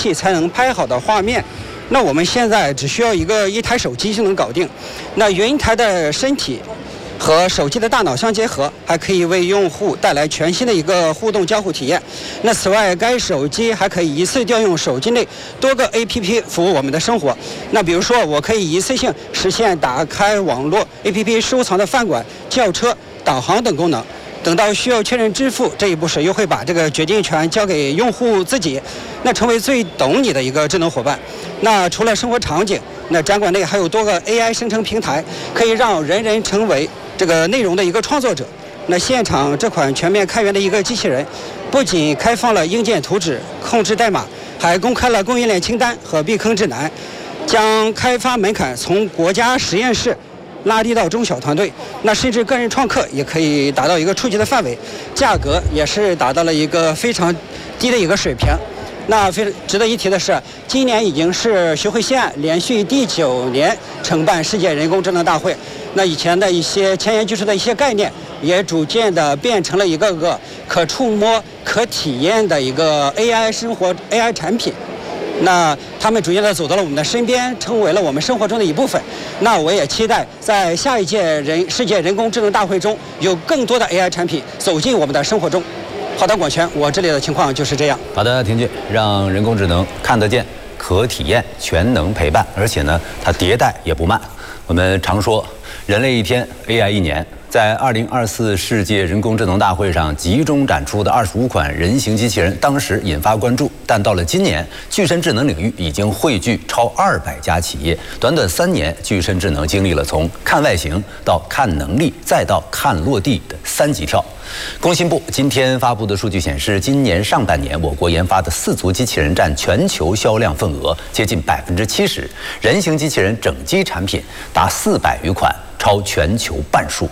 器才能拍好的画面，那我们现在只需要一台手机就能搞定。那云台的身体和手机的大脑相结合，还可以为用户带来全新的一个互动交互体验。那此外，该手机还可以一次调用手机内多个 APP 服务我们的生活。那比如说，我可以一次性实现打开网络 APP 收藏的饭馆、叫车、导航等功能。等到需要确认支付这一步时，又会把这个决定权交给用户自己，那成为最懂你的一个智能伙伴。那除了生活场景，那展馆内还有多个 AI 生成平台，可以让人人成为这个内容的一个创作者。那现场这款全面开源的一个机器人，不仅开放了硬件图纸、控制代码，还公开了供应链清单和避坑指南，将开发门槛从国家实验室拉低到中小团队，那甚至个人创客也可以达到一个初级的范围，价格也是达到了一个非常低的一个水平。那非常值得一提的是，今年已经是学会西岸连续第9年承办世界人工智能大会。那以前的一些前沿技术的一些概念，也逐渐的变成了一个个可触摸、可体验的一个 AI 生活 AI 产品。那他们逐渐的走到了我们的身边，成为了我们生活中的一部分。那我也期待在下一届世界人工智能大会中，有更多的 AI 产品走进我们的生活中。好的，广泉，我这里的情况就是这样。 好的，婷姐，让人工智能看得见、可体验、全能陪伴，而且呢，它迭代也不慢。我们常说，人类一天 ，AI 一年。在2024世界人工智能大会上集中展出的25款人形机器人，当时引发关注。但到了今年，具身智能领域已经汇聚超200家企业。短短3年，具身智能经历了从看外形到看能力，再到看落地的3级跳。工信部今天发布的数据显示，今年上半年我国研发的4足机器人占全球销量份额接近70%，人形机器人整机产品达400余款，超全球半数。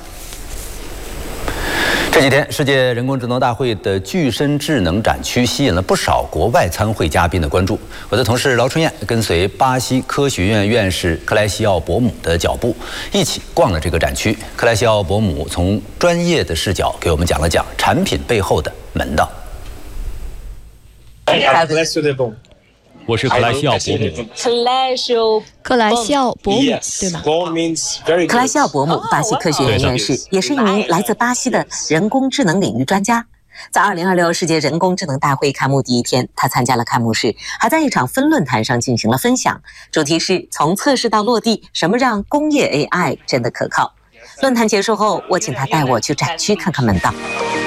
这几天，世界人工智能大会的具身智能展区吸引了不少国外参会嘉宾的关注。我的同事劳春燕跟随巴西科学院院士克莱西奥伯姆的脚步，一起逛了这个展区。克莱西奥伯姆从专业的视角给我们讲了讲产品背后的门道。 我是克莱西奥伯姆。 克莱西奥伯姆，对吗？ 克莱西奥伯姆，巴西科学院院士，也是一名来自巴西的人工智能领域专家。在2026世界人工智能大会开幕第一天，他参加了开幕式，还在一场分论坛上进行了分享，主题是从测试到落地，什么让工业 AI 真的可靠。论坛结束后，我请他带我去展区看看门道。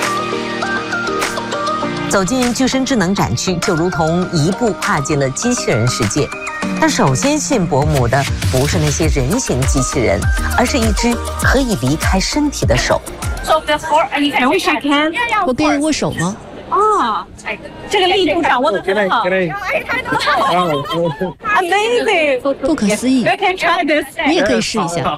走进具身智能展区，就如同一步跨进了机器人世界。但首先吸引伯母的不是那些人形机器人，而是一只可以离开身体的手。 我可以握手吗？ 这个力度掌握得很好。Amazing， 不可思议！你也可以试一下。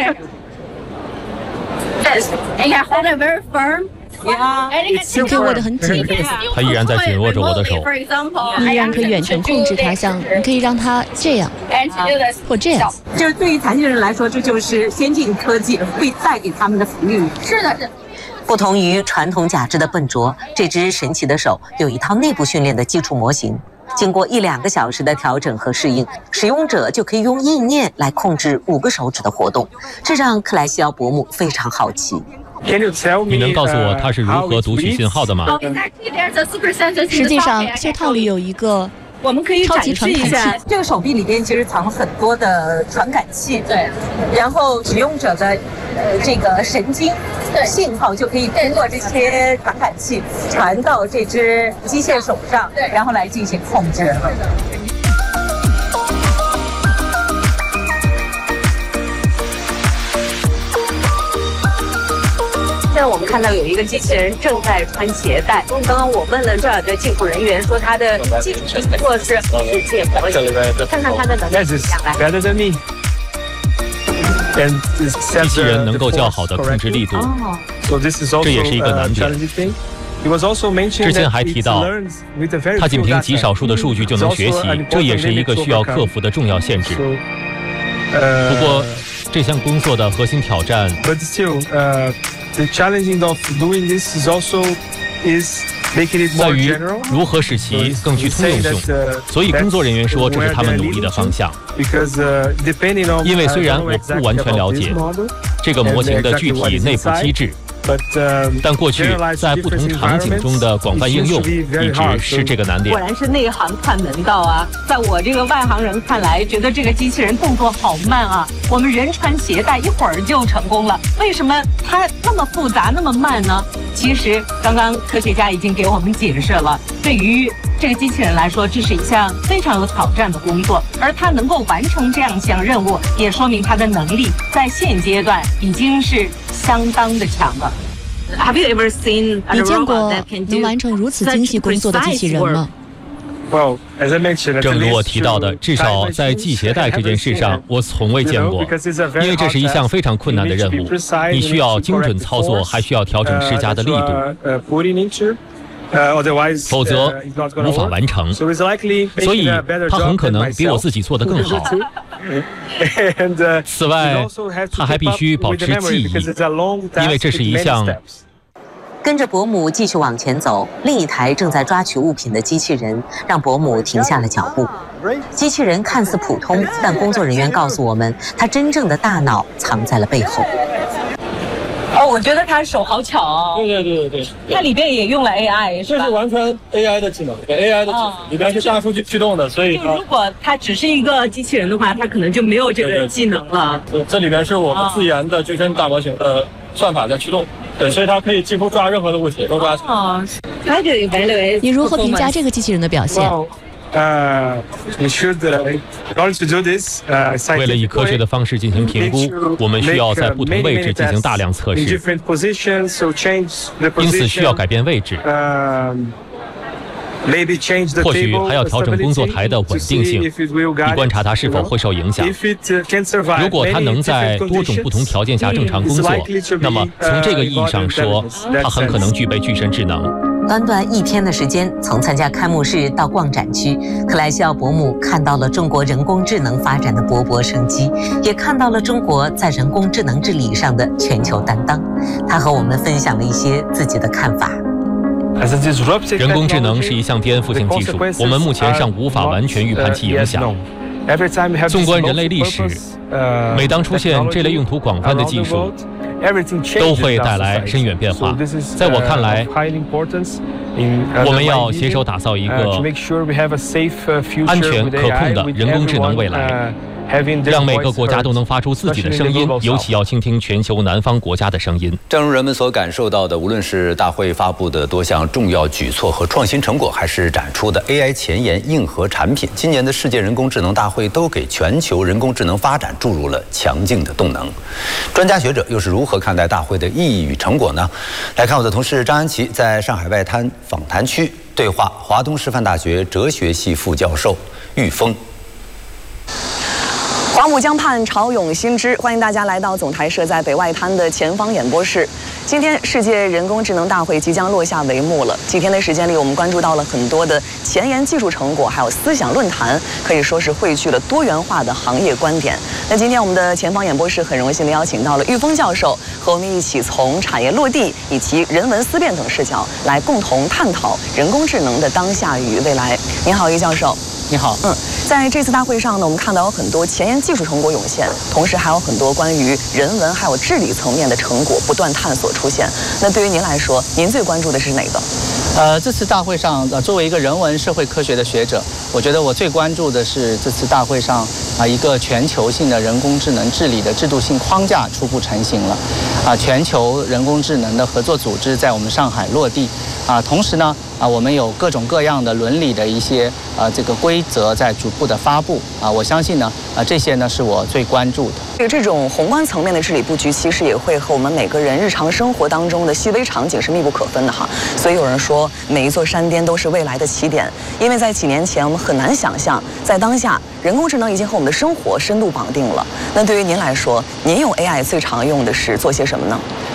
你可以握得很紧， 他依然在紧握着我的手。 你依然可以远程控制它，像你可以让它这样或这样。 就是对于残疾人来说，这就是先进科技会带给他们的福利。是的。 不同于传统假肢的笨拙，这只神奇的手有一套内部训练的基础模型。经过1-2个小时的调整和适应，使用者就可以用意念来控制5个手指的活动，这让克莱西奥伯姆非常好奇。 你能告诉我它是如何读取信号的吗？ 实际上，袖套里有一个我们可以展示一下，这个手臂里边其实藏了很多的传感器，对，然后使用者的这个神经信号就可以通过这些传感器传到这只机械手上，然后来进行控制。现在我们看到有一个机器人正在穿鞋带。刚刚我问了这儿的技术人员，说他的基础动作是世界模拟，看看他的能力怎么样来。 机器人能够较好的控制力度，这也是一个难点。之前还提到，他仅凭极少数的数据就能学习，这也是一个需要克服的重要限制。不过，这项工作的核心挑战。 The challenging of doing this is also 在于如何使其更具通用性，所以工作人员说这是他们努力的方向。因为虽然我不完全了解这个模型的具体内部机制，但过去在不同场景中的广泛应用一直是这个难点。 果然是内行看门道啊！在我这个外行人看来，觉得这个机器人动作好慢啊。我们人穿鞋带一会儿就成功了，为什么它那么复杂那么慢呢？其实刚刚科学家已经给我们解释了，对于这个机器人来说，这是一项非常有挑战的工作，而它能够完成这样一项任务，也说明它的能力在现阶段已经是相当的强了。 你见过能完成如此精细工作的机器人吗？ 正如我提到的，至少在系鞋带这件事上，我从未见过，因为这是一项非常困难的任务，你需要精准操作，还需要调整施加的力度。否则无法完成，所以他很可能比我自己做得更好。此外，他还必须保持记忆，因为这是一项。 跟着伯母继续往前走，另一台正在抓取物品的机器人让伯母停下了脚步。机器人看似普通，但工作人员告诉我们，它真正的大脑藏在了背后。 我觉得他手好巧哦。 对， 它里边也用了 AI， 是吧？ 这是完全 AI 的技能，AI 的技能里边是大数据驱动的，所以如果它只是一个机器人的话，它可能就没有这个技能了。 这里边是我们自研的具身大模型的算法在驱动，对，所以它可以几乎抓任何的物体都抓起来。 你如何评价这个机器人的表现？ 为了以科学的方式进行评估，我们需要在不同位置进行大量测试，因此需要改变位置。或许还要调整工作台的稳定性，以观察它是否会受影响。如果它能在多种不同条件下正常工作，那么从这个意义上说，它很可能具备具身智能。 短短1天的时间，从参加开幕式到逛展区，克莱西奥伯母看到了中国人工智能发展的勃勃生机，也看到了中国在人工智能治理上的全球担当。他和我们分享了一些自己的看法。 人工智能是一项颠覆性技术，我们目前尚无法完全预判其影响。纵观人类历史，每当出现这类用途广泛的技术，都会带来深远变化。在我看来，我们要携手打造一个安全可控的人工智能未来，让每个国家都能发出自己的声音，尤其要倾听全球南方国家的声音。 正如人们所感受到的，无论是大会发布的多项重要举措和创新成果，还是展出的 AI 前沿硬核产品，今年的世界人工智能大会都给全球人工智能发展注入了强劲的动能。专家学者又是如何看待大会的意义与成果呢？来看我的同事张安琪在上海外滩访谈区对话华东师范大学哲学系副教授玉峰。 华母江畔潮涌新知，欢迎大家来到总台设在北外滩的前方演播室。今天世界人工智能大会即将落下帷幕了。几天的时间里，我们关注到了很多的前沿技术成果，还有思想论坛，可以说是汇聚了多元化的行业观点。那今天我们的前方演播室很荣幸地邀请到了玉峰教授，和我们一起从产业落地以及人文思辨等视角来共同探讨人工智能的当下与未来。您好，玉教授。 你好。 在这次大会上呢，我们看到有很多前沿技术成果涌现，同时还有很多关于人文还有治理层面的成果不断探索出现。那对于您来说，您最关注的是哪个？ 这次大会上，作为一个人文社会科学的学者，我觉得我最关注的是这次大会上一个全球性的人工智能治理的制度性框架初步成型了。全球人工智能的合作组织在我们上海落地。同时呢，我们有各种各样的伦理的一些这个规则在逐步的发布。我相信呢，这些呢是我最关注的。 这种宏观层面的治理布局，其实也会和我们每个人日常生活当中的细微场景是密不可分的哈。所以有人说，每一座山巅都是未来的起点，因为在几年前我们很难想象，在当下人工智能已经和我们的生活深度绑定了。那对于您来说，您用 AI 最常用的是做些什么呢？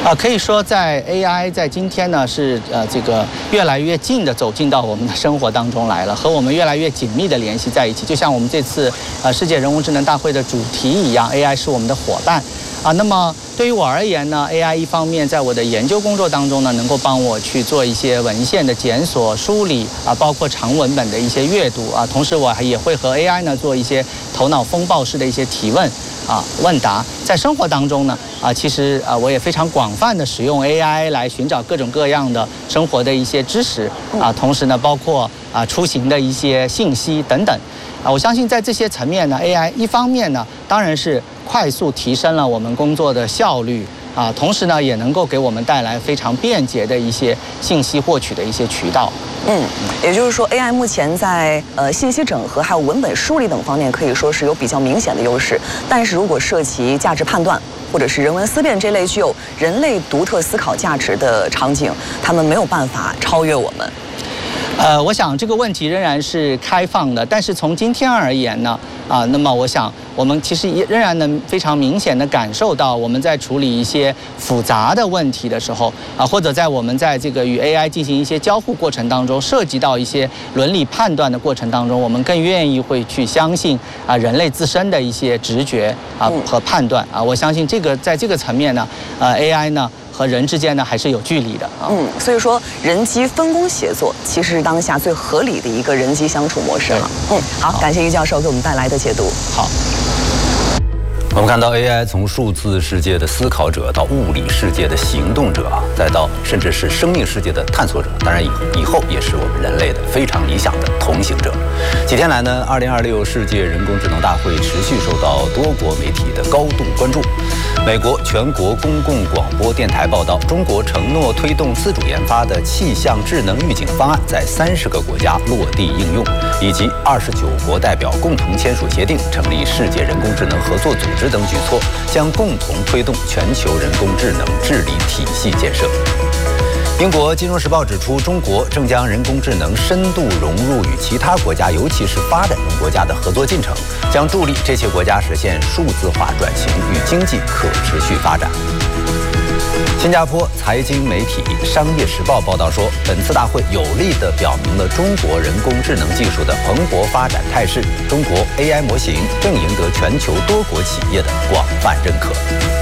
可以说在 AI 在今天呢是这个越来越近的走进到我们的生活当中来了，和我们越来越紧密的联系在一起。就像我们这次世界人工智能大会的主题一样 ，AI 是我们的伙伴。那么对于我而言呢 ，AI 一方面在我的研究工作当中呢，能够帮我去做一些文献的检索、梳理包括长文本的一些阅读同时我也会和 AI 呢做一些头脑风暴式的一些提问问答。在生活当中呢其实我也非常广泛的使用 AI 来寻找各种各样的生活的一些知识同时呢包括出行的一些信息等等我相信在这些层面呢 AI 一方面呢当然是快速提升了我们工作的效率同时呢也能够给我们带来非常便捷的一些信息获取的一些渠道。 也就是说 AI 目前在信息整合还有文本梳理等方面可以说是有比较明显的优势，但是如果涉及价值判断或者是人文思辨这类具有人类独特思考价值的场景，他们没有办法超越我们。 我想这个问题仍然是开放的，但是从今天而言呢，那么我想我们其实也仍然能非常明显的感受到，我们在处理一些复杂的问题的时候，或者我们在这个与 AI 进行一些交互过程当中，涉及到一些伦理判断的过程当中，我们更愿意会去相信人类自身的一些直觉和判断我相信这个在这个层面呢，AI 呢。和人之间呢还是有距离的所以说人机分工协作其实是当下最合理的一个人机相处模式了。好，感谢于教授给我们带来的解读。 好。 我们看到 AI 从数字世界的思考者到物理世界的行动者再到甚至是生命世界的探索者，当然以后也是我们人类的非常理想的同行者。几天来呢，2026世界人工智能大会持续受到多国媒体的高度关注。美国全国公共广播电台报道，中国承诺推动自主研发的气象智能预警方案在30个国家落地应用，以及29国代表共同签署协定，成立世界人工智能合作组织等举措，将共同推动全球人工智能治理体系建设。英国《金融时报》指出，中国正将人工智能深度融入与其他国家，尤其是发展中国家的合作进程，将助力这些国家实现数字化转型与经济可持续发展。新加坡财经媒体《商业时报》报道说，本次大会有力地表明了中国人工智能技术的蓬勃发展态势，中国 AI 模型正赢得全球多国企业的广泛认可。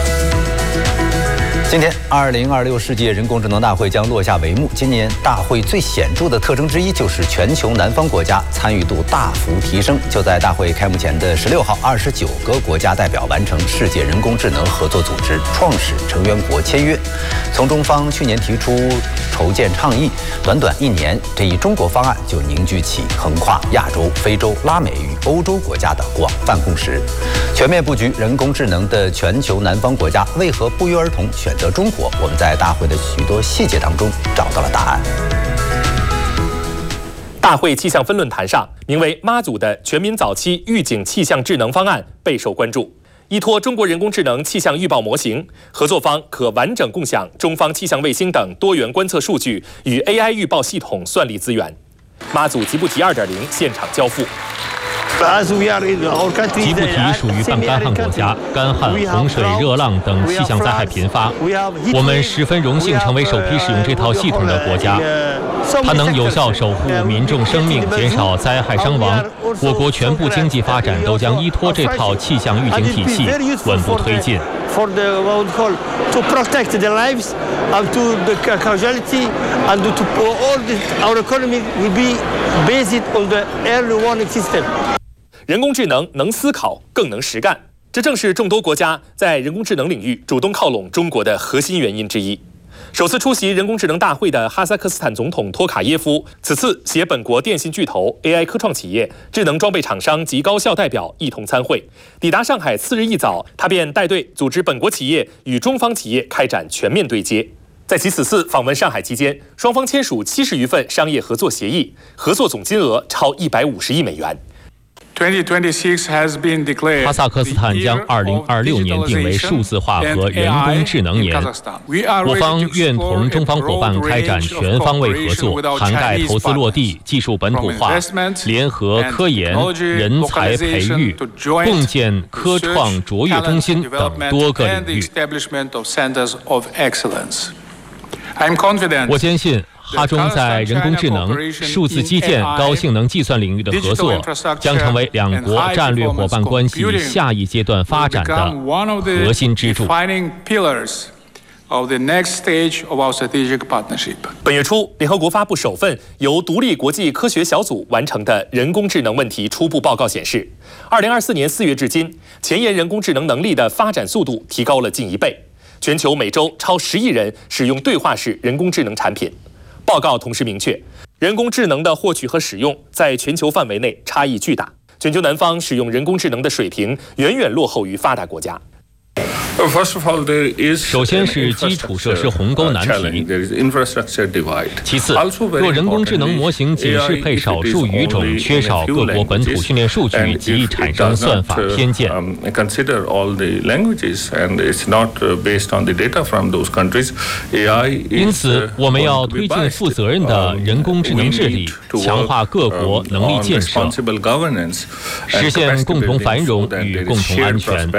今天，2026世界人工智能大会将落下帷幕。今年大会最显著的特征之一就是全球南方国家参与度大幅提升。就在大会开幕前的16号，29个国家代表完成世界人工智能合作组织创始成员国签约。从中方去年提出筹建倡议，短短1年，这一中国方案就凝聚起横跨亚洲、非洲、拉美与欧洲国家的广泛共识。全面布局人工智能的全球南方国家为何不约而同选择中国？我们在大会的许多细节当中找到了答案。 大会气象分论坛上，名为妈祖的全民早期预警气象智能方案备受关注。依托中国人工智能气象预报模型，合作方可完整共享中方气象卫星等多元观测数据与 AI 预报系统算力资源。妈祖吉布提 2.0 现场交付。 吉布提属于半干旱国家，干旱、洪水、热浪等气象灾害频发。我们十分荣幸成为首批使用这套系统的国家，它能有效守护民众生命，减少灾害伤亡。我国全部经济发展都将依托这套气象预警体系稳步推进。 To protect the lives and to the causality and to all our economy will be based on the early warning system. 人工智能能思考，更能实干，这正是众多国家在人工智能领域主动靠拢中国的核心原因之一。首次出席人工智能大会的哈萨克斯坦总统托卡耶夫，此次携本国电信巨头、AI 科创企业、智能装备厂商及高校代表一同参会。抵达上海次日一早，他便带队组织本国企业与中方企业开展全面对接。在其此次访问上海期间，双方签署70余份商业合作协议，合作总金额超150亿美元。 哈萨克斯坦将2026年定为数字化和人工智能年。我方愿同中方伙伴开展全方位合作，涵盖投资落地、技术本土化、联合科研、人才培育、共建科创卓越中心等多个领域。我坚信，哈中在人工智能、数字基建、高性能计算领域的合作，将成为两国战略伙伴关系下一阶段发展的核心支柱。 本月初，联合国发布首份由独立国际科学小组完成的人工智能问题初步报告显示，2024年4月至今，前沿人工智能能力的发展速度提高了近1倍。全球每周超10亿人使用对话式人工智能产品。报告同时明确，人工智能的获取和使用在全球范围内差异巨大，全球南方使用人工智能的水平远远落后于发达国家。 首先是基础设施鸿沟难题，其次，若人工智能模型仅适配少数语种，缺少各国本土训练数据，极易产生算法偏见。因此，我们要推进负责任的人工智能治理，强化各国能力建设，实现共同繁荣与共同安全。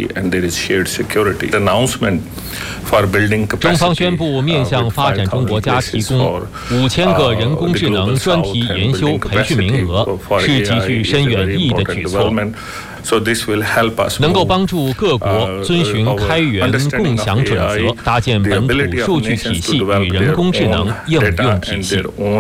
中方宣布面向发展中国家提供5000个人工智能专题研修培训名额，是极具深远意义的举措，能够帮助各国遵循开源共享准则，搭建本土数据体系与人工智能应用体系。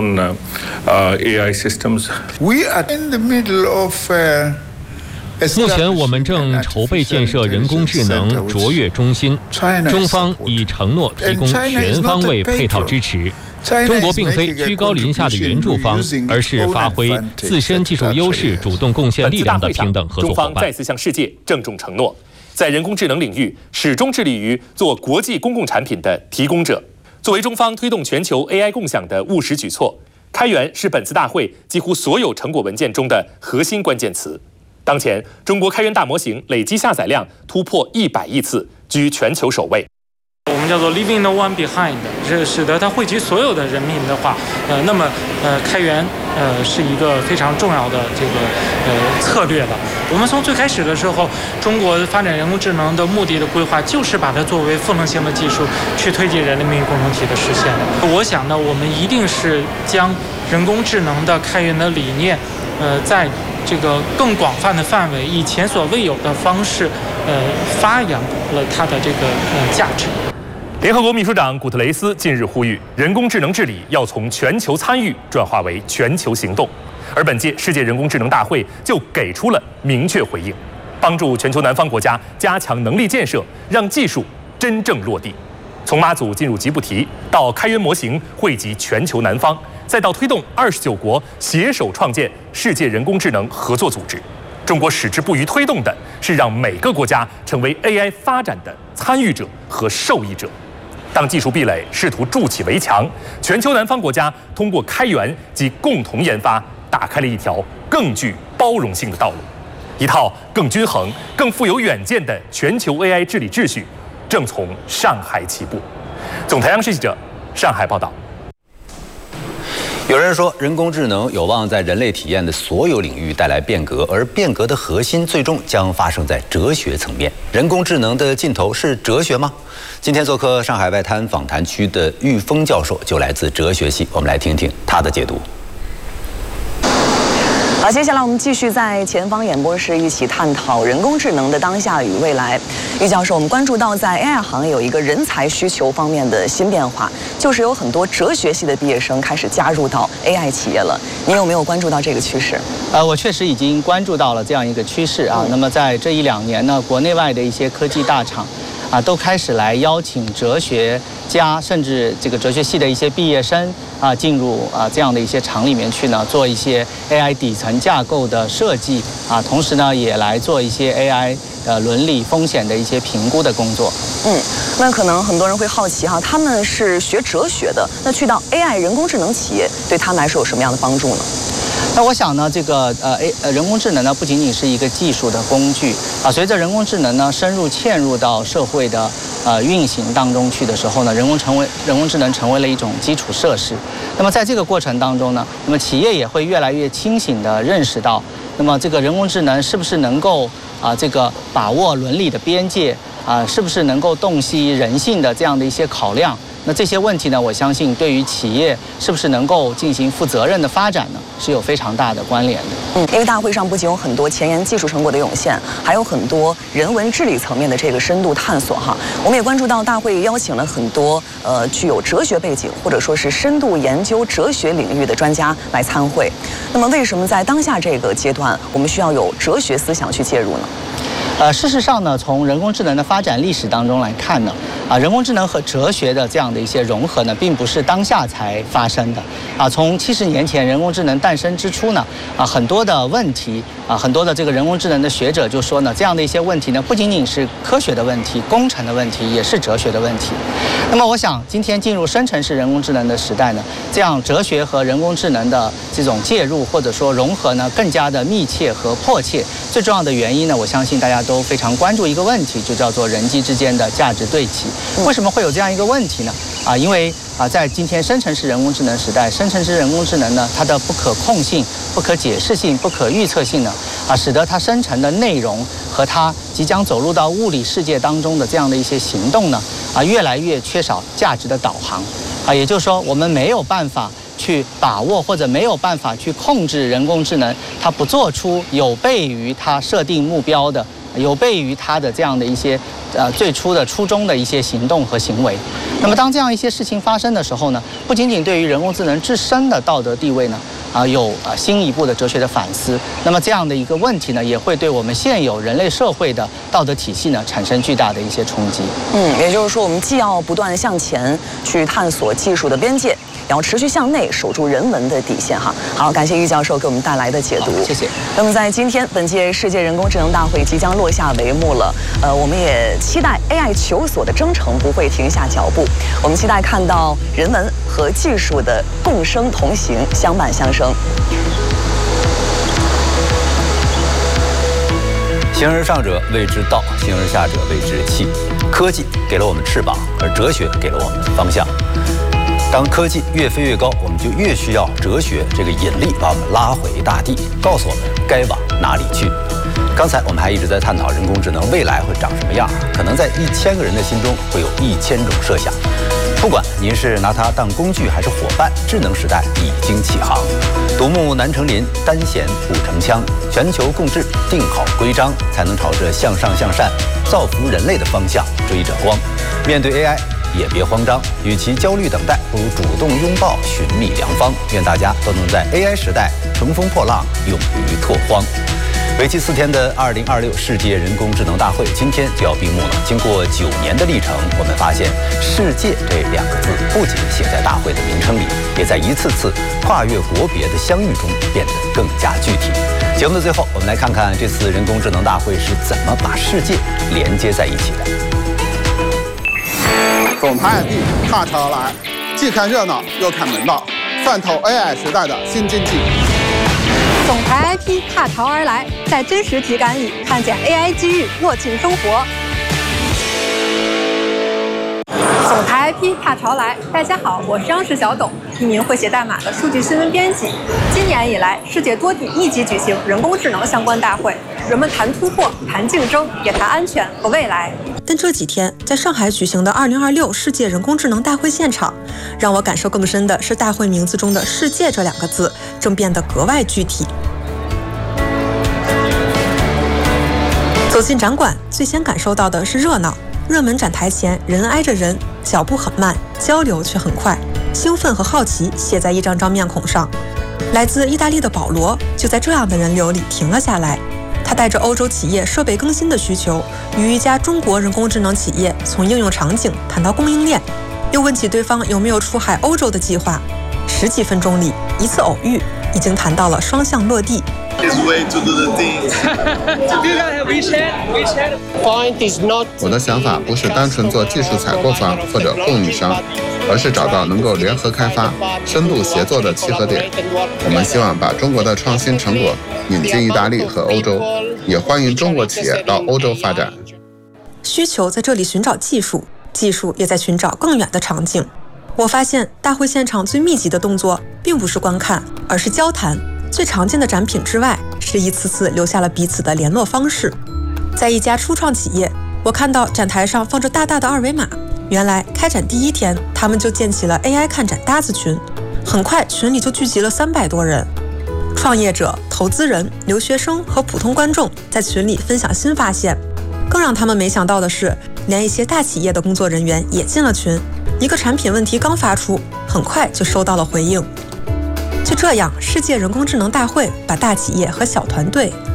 目前我们正筹备建设人工智能卓越中心，中方已承诺提供全方位配套支持。中国并非居高临下的援助方，而是发挥自身技术优势、主动贡献力量的平等合作伙伴。 中方再次向世界郑重承诺，在人工智能领域始终致力于做国际公共产品的提供者。作为中方推动全球 AI 共享的务实举措，开源是本次大会几乎所有成果文件中的核心关键词。当前，中国开源大模型累计下载量突破100亿次，居全球首位。 我们叫做 leaving no one behind， 这使得它惠及所有的人民的话，那么开源是一个非常重要的这个策略了。我们从最开始的时候，中国发展人工智能的目的的规划就是把它作为赋能性的技术去推进人类命运共同体的实现的。我想呢，我们一定是将人工智能的开源的理念，在这个更广泛的范围，以前所未有的方式，发扬了它的这个价值。 联合国秘书长古特雷斯近日呼吁，人工智能治理要从全球参与转化为全球行动，而本届世界人工智能大会就给出了明确回应，帮助全球南方国家加强能力建设，让技术真正落地。从马祖进入吉布提，到开源模型惠及全球南方，再到推动29国携手创建世界人工智能合作组织，中国矢志不渝推动的是让每个国家成为 AI 发展的参与者和受益者。当技术壁垒试图筑起围墙，全球南方国家通过开源及共同研发，打开了一条更具包容性的道路。一套更均衡、更富有远见的全球 AI 治理秩序正从上海起步。总台央视记者上海报道。 有人说，人工智能有望在人类体验的所有领域带来变革，而变革的核心最终将发生在哲学层面。人工智能的尽头是哲学吗？今天做客上海外滩访谈区的玉峰教授就来自哲学系，我们来听听他的解读。 好，接下来我们继续在前方演播室一起探讨人工智能的当下与未来。玉教授，我们关注到在 AI 行业有一个人才需求方面的新变化，就是有很多哲学系的毕业生开始加入到 AI 企业了。您有没有关注到这个趋势？ 我确实已经关注到了这样一个趋势啊。那么在这1-2年呢，国内外的一些科技大厂都开始来邀请哲学家，甚至这个哲学系的一些毕业生进入这样的一些厂里面去呢，做一些 AI 底层架构的设计同时呢也来做一些 AI 伦理风险的一些评估的工作。 那可能很多人会好奇他们是学哲学的，那去到 AI 人工智能企业对他们来说有什么样的帮助呢？ 那我想呢，这个人工智能呢，不仅仅是一个技术的工具啊，随着人工智能呢深入嵌入到社会的运行当中去的时候呢，人工智能成为了一种基础设施。那么在这个过程当中呢，那么企业也会越来越清醒地认识到，那么这个人工智能是不是能够这个把握伦理的边界是不是能够洞悉人性的这样的一些考量。那这些问题呢，我相信对于企业是不是能够进行负责任的发展呢，是有非常大的关联的。 因为大会上不仅有很多前沿技术成果的涌现，还有很多人文治理层面的这个深度探索哈。我们也关注到大会邀请了很多具有哲学背景或者说是深度研究哲学领域的专家来参会。那么为什么在当下这个阶段，我们需要有哲学思想去介入呢？ 事实上呢，从人工智能的发展历史当中来看呢，人工智能和哲学的这样的一些融合呢，并不是当下才发生的。从70年前人工智能诞生之初呢，很多的问题很多的这个人工智能的学者就说呢，这样的一些问题呢，不仅仅是科学的问题、工程的问题，也是哲学的问题。那么我想，今天进入生成式人工智能的时代呢，这样哲学和人工智能的这种介入或者说融合呢，更加的密切和迫切。最重要的原因呢，我相信大家都非常关注一个问题，就叫做人机之间的价值对齐。为什么会有这样一个问题呢？因为在今天生成式人工智能时代，生成式人工智能呢，它的不可控性、不可解释性、不可预测性呢，使得它生成的内容和它即将走入到物理世界当中的这样的一些行动呢，越来越缺少价值的导航。也就是说，我们没有办法去把握或者没有办法去控制人工智能，它不做出有悖于它设定目标的、有悖于它的这样的一些最初的初衷的一些行动和行为。那么当这样一些事情发生的时候呢，不仅仅对于人工智能自身的道德地位呢有新一步的哲学的反思，那么这样的一个问题呢，也会对我们现有人类社会的道德体系呢产生巨大的一些冲击。 也就是说，我们既要不断向前去探索技术的边界，也要持续向内守住人文的底线哈。好，感谢于教授给我们带来的解读， 谢谢。 那么在今天，本届世界人工智能大会即将落下帷幕了，我们也期待 AI 求索的征程不会停下脚步，我们期待看到人文和技术的共生同行，相伴相生。 形而上者谓之道，形而下者谓之器。科技给了我们翅膀，而哲学给了我们方向。当科技越飞越高，我们就越需要哲学这个引力把我们拉回大地，告诉我们该往哪里去。刚才我们还一直在探讨人工智能未来会长什么样，可能在1000个人的心中会有1000种设想。不管您是拿它当工具还是伙伴，智能时代已经起航。独木难成林，单弦不成枪，全球共治，定好规章，才能朝着向上向善、造福人类的方向追着光。面对 AI，也别慌张，与其焦虑等待，不如主动拥抱，寻觅良方。愿大家都能在 AI 时代乘风破浪，勇于拓荒。为期4天的2026世界人工智能大会今天就要闭幕了。经过9年的历程，我们发现“世界”这2个字不仅写在大会的名称里，也在一次次跨越国别的相遇中变得更加具体。节目的最后，我们来看看这次人工智能大会是怎么把世界连接在一起的。 总台 IP 踏潮而来，既看热闹又看门道，泛透 AI 时代的新经济。 总台 IP 踏潮而来，在真实体感里看见 AI 机遇握紧生活。总台 IP 踏潮来，大家好，我是央视小董，一名会写代码的数据新闻编辑。今年以来，世界多地密集举行人工智能相关大会，人们谈突破，谈竞争，也谈安全和未来。 但这几天在上海举行的2026世界人工智能大会现场，让我感受更深的是大会名字中的“世界”这2个字正变得格外具体。走进展馆，最先感受到的是热闹。热门展台前，人挨着人，脚步很慢，交流却很快。兴奋和好奇写在一张张面孔上。来自意大利的保罗就在这样的人流里停了下来。他带着欧洲企业设备更新的需求，与一家中国人工智能企业从应用场景谈到供应链，又问起对方有没有出海欧洲的计划。10几分钟里，一次偶遇已经谈到了双向落地。 his way to do the things. WeChat. 我的想法不是单纯做技术采购方或者供应商，而是找到能够联合开发、深度协作的契合点。我们希望把中国的创新成果引进意大利和欧洲，也欢迎中国企业到欧洲发展。 需求在这里寻找技术，技术也在寻找更远的场景。我发现大会现场最密集的动作并不是观看，而是交谈。最常见的展品之外，是一次次留下了彼此的联络方式。在一家初创企业，我看到展台上放着大大的二维码。原来开展第1天，他们就建起了 AI 看展搭子群，很快群里就聚集了300多人。创业者、投资人、留学生和普通观众在群里分享新发现。更让他们没想到的是，连一些大企业的工作人员也进了群。一个产品问题刚发出，很快就收到了回应。就这样，世界人工智能大会把大企业和小团队